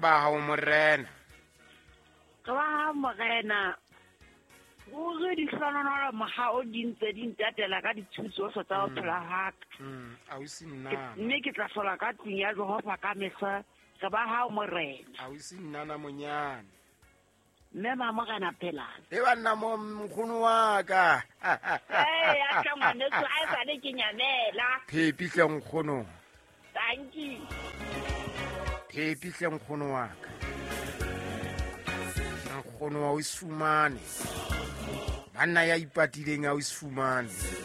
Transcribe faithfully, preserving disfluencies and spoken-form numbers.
ba hao morena. Ka ba morena. O re di hlononola moha o dintse di ntatela ka dithuso tsa ho phela haka. Mm, a o se nna. Mme ke tla hlola ka tlung ya Jehova ka mehla. Ka ba hao morena. A o se nna monyane. Mme mama kana phela. E bana mo mkgono wa ka. Eh, ya ka ngwanetso a sa le ke nyamela. Phepi hle nkgono. Thank you. Phepi hle nkgono wa ka. Nkgono wa o isfumane. Banna ya ipatileng a o isfumane.